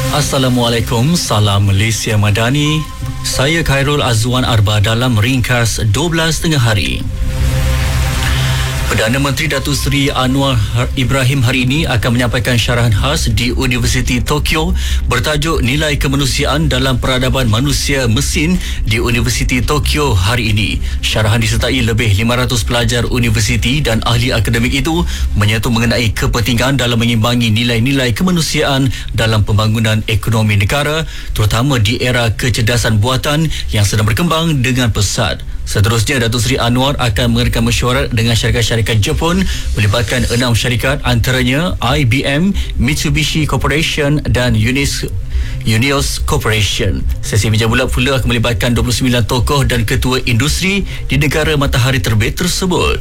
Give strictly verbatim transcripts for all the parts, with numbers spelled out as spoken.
Assalamualaikum, salam Malaysia Madani. Saya Khairul Azwan Arba dalam ringkas dua belas tengah hari. Perdana Menteri Datuk Seri Anwar Ibrahim hari ini akan menyampaikan syarahan khas di Universiti Tokyo bertajuk Nilai Kemanusiaan dalam Peradaban Manusia Mesin di Universiti Tokyo hari ini. Syarahan disertai lebih lima ratus pelajar universiti dan ahli akademik itu menyentuh mengenai kepentingan dalam mengimbangi nilai-nilai kemanusiaan dalam pembangunan ekonomi negara, terutama di era kecerdasan buatan yang sedang berkembang dengan pesat. Seterusnya, Datuk Seri Anwar akan mengadakan mesyuarat dengan syarikat-syarikat Jepun melibatkan enam syarikat antaranya I B M, Mitsubishi Corporation dan Unis Unios Corporation. Sesi meja bulat pula akan melibatkan dua puluh sembilan tokoh dan ketua industri di negara matahari terbit tersebut.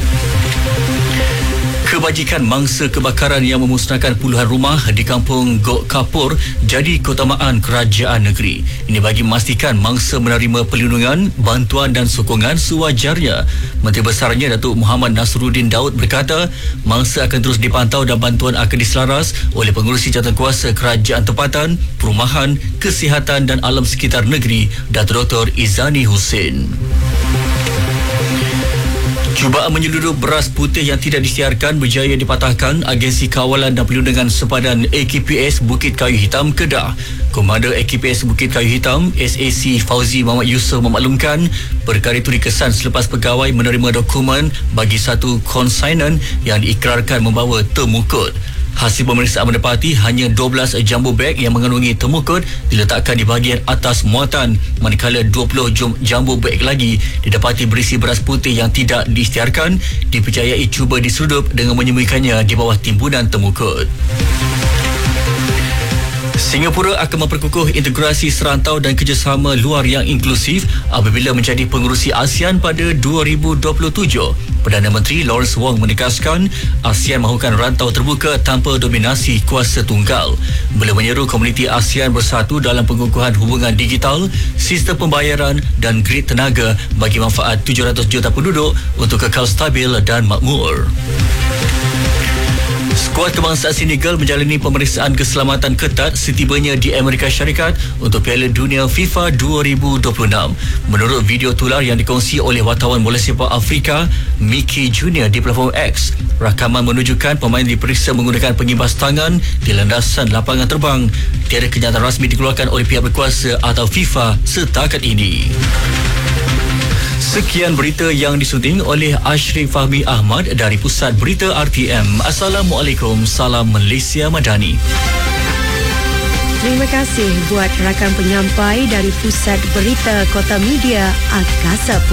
Kebajikan mangsa kebakaran yang memusnahkan puluhan rumah di kampung Gok Kapur jadi keutamaan kerajaan negeri. Ini bagi memastikan mangsa menerima perlindungan, bantuan dan sokongan sewajarnya. Menteri Besarnya Datuk Muhammad Nasruddin Daud berkata, mangsa akan terus dipantau dan bantuan akan diselaras oleh pengurusi jawatankuasa kerajaan tempatan, perumahan, kesihatan dan alam sekitar negeri, Datuk Doktor Izani Hussein. Cubaan menyeludup beras putih yang tidak disiarkan berjaya dipatahkan Agensi Kawalan dan Perlindungan Sempadan A K P S Bukit Kayu Hitam Kedah. Komander A K P S Bukit Kayu Hitam S A C Fauzi Muhammad Yusof memaklumkan perkara itu dikesan selepas pegawai menerima dokumen bagi satu konsainan yang diikrarkan membawa temukut. Hasil pemeriksaan mendapati hanya dua belas jumbo bag yang mengandungi temukut diletakkan di bahagian atas muatan, manakala dua puluh jumbo bag lagi didapati berisi beras putih yang tidak diisytiharkan, dipercayai cuba diseludup dengan menyembunyikannya di bawah timbunan temukut. Singapura akan memperkukuh integrasi serantau dan kerjasama luar yang inklusif apabila menjadi pengerusi ASEAN pada dua ribu dua puluh tujuh. Perdana Menteri Lawrence Wong menegaskan ASEAN mahukan rantau terbuka tanpa dominasi kuasa tunggal. Beliau menyeru komuniti ASEAN bersatu dalam pengukuhan hubungan digital, sistem pembayaran dan grid tenaga bagi manfaat tujuh ratus juta penduduk untuk kekal stabil dan makmur. Skuad kebangsaan Senegal menjalani pemeriksaan keselamatan ketat setibanya di Amerika Syarikat untuk Piala Dunia FIFA dua ribu dua puluh enam. Menurut video tular yang dikongsi oleh wartawan bola sepak Afrika, Mickey Junior di platform X, rakaman menunjukkan pemain diperiksa menggunakan pengimbas tangan di landasan lapangan terbang. Tiada kenyataan rasmi dikeluarkan oleh pihak berkuasa atau FIFA setakat ini. Sekian berita yang disunting oleh Ashrif Fahmi Ahmad dari Pusat Berita R T M. Assalamualaikum, salam Malaysia Madani. Terima kasih buat rakan penyampai dari Pusat Berita Kota Media Akasa.